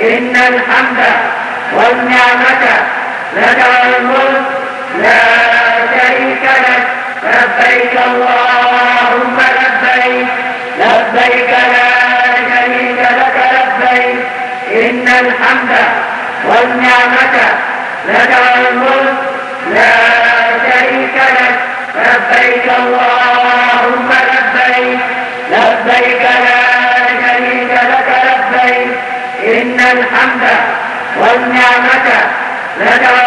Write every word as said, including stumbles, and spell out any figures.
إن الحمد والنعمة لك والملك لا شريك لك. لبيك اللهم لبيك لبيك لا شريك لك لبيك إن الحمد والنعمة لك والملك لا شريك لك. لبيك اللهم لبيك لبيك لا شريك لك لبيك إن الحمد والنعمة لك